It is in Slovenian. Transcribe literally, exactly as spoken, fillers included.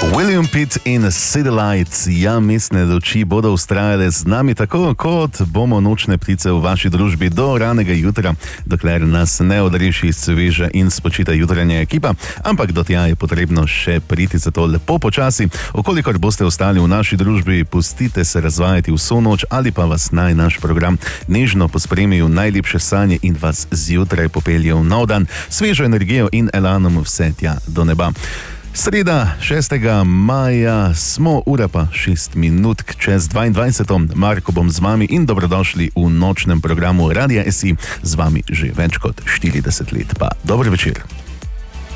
William Pitt in City Lights, ja, mestne luči bodo ustrajale z nami tako, kot bomo nočne ptice v vaši družbi do ranega jutra, dokler nas ne odreši sveža in spočita jutranja ekipa, ampak do tja je potrebno še priti, zato lepo počasi. Okolikor boste ostali v naši družbi, pustite se razvajati vso noč ali pa vas naj naš program nežno pospremijo najlepše sanje in vas zjutraj popeljejo v nov dan, svežo energijo in elanom vse tja do neba. Sreda, šestega maja, smo ura pa šest minut čez dvaindvajseto. Marko bom z vami in dobrodošli v nočnem programu Radia S I, z vami že več kot štirideset let. Pa dober večer.